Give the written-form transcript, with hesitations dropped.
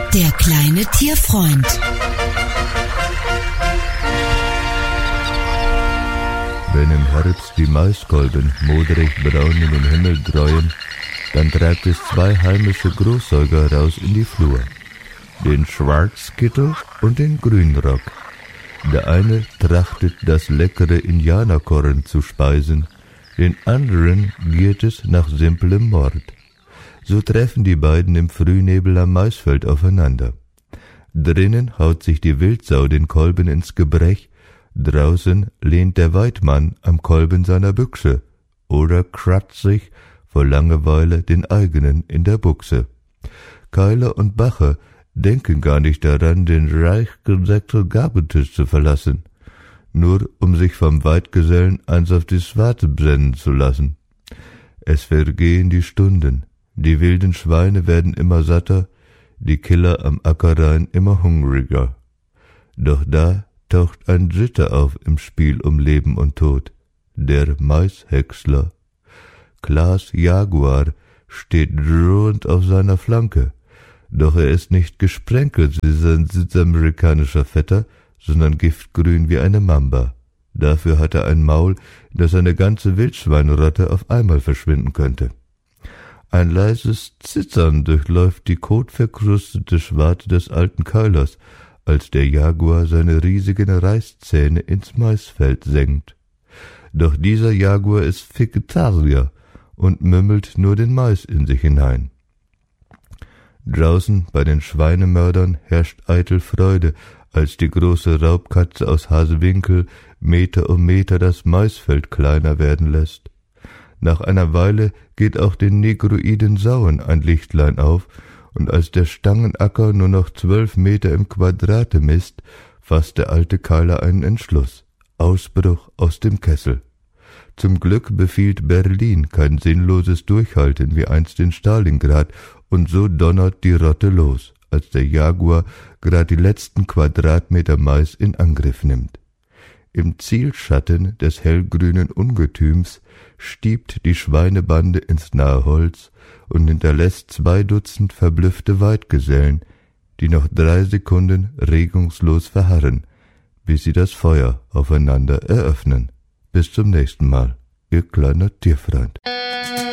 Der kleine Tierfreund. Wenn im Herbst die Maiskolben modrig braun in den Himmel dreuen, dann treibt es zwei heimische Großsäuger raus in die Flur. Den Schwarzkittel und den Grünrock. Der eine trachtet, das leckere Indianerkorn zu speisen, den anderen giert es nach simplem Mord. So treffen die beiden im Frühnebel am Maisfeld aufeinander. Drinnen haut sich die Wildsau den Kolben ins Gebrech, draußen lehnt der Weidmann am Kolben seiner Büchse oder kratzt sich vor Langeweile den eigenen in der Buchse. Keiler und Bache denken gar nicht daran, den reich gedeckten Gabentisch zu verlassen, nur um sich vom Weidgesellen eins auf die Swarte brennen zu lassen. Es vergehen die Stunden, die wilden Schweine werden immer satter, die Killer am Ackerrhein immer hungriger. Doch da taucht ein Dritter auf im Spiel um Leben und Tod, der Maishäcksler. Klaas Jaguar steht drohend auf seiner Flanke, doch er ist nicht gesprenkelt wie sein südamerikanischer Vetter, sondern giftgrün wie eine Mamba. Dafür hat er ein Maul, das eine ganze Wildschweinrotte auf einmal verschwinden könnte. Ein leises Zittern durchläuft die kotverkrustete Schwarte des alten Keilers, als der Jaguar seine riesigen Reißzähne ins Maisfeld senkt. Doch dieser Jaguar ist Vegetarier und mümmelt nur den Mais in sich hinein. Draußen bei den Schweinemördern herrscht eitel Freude, als die große Raubkatze aus Hasewinkel Meter um Meter das Maisfeld kleiner werden lässt. Nach einer Weile geht auch den negroiden Sauen ein Lichtlein auf, und als der Stangenacker nur noch 12 Meter im Quadrate misst, fasst der alte Keiler einen Entschluss. Ausbruch aus dem Kessel. Zum Glück befiehlt Berlin kein sinnloses Durchhalten wie einst in Stalingrad, und so donnert die Rotte los, als der Jaguar gerade die letzten Quadratmeter Mais in Angriff nimmt. Im Zielschatten des hellgrünen Ungetüms stiebt die Schweinebande ins nahe Holz und hinterlässt 2 Dutzend verblüffte Weidgesellen, die noch 3 Sekunden regungslos verharren, bis sie das Feuer aufeinander eröffnen. Bis zum nächsten Mal, Ihr kleiner Tierfreund.